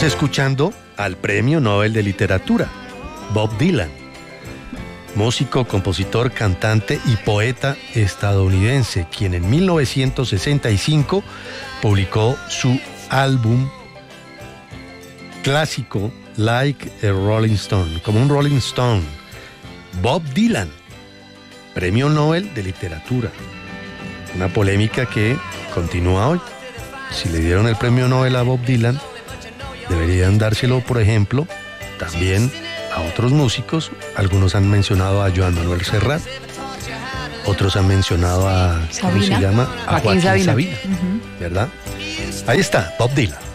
Estamos escuchando al Premio Nobel de Literatura, Bob Dylan, músico, compositor, cantante y poeta estadounidense, quien en 1965 publicó su álbum clásico Like a Rolling Stone, como un Rolling Stone. Bob Dylan, Premio Nobel de Literatura. Una polémica que continúa hoy. Si le dieron el Premio Nobel a Bob Dylan, deberían dárselo, por ejemplo, también a otros músicos. Algunos han mencionado a Joan Manuel Serrat, otros han mencionado a, ¿cómo se llama? A Joaquín Sabina, ¿verdad? Ahí está, Bob Dylan.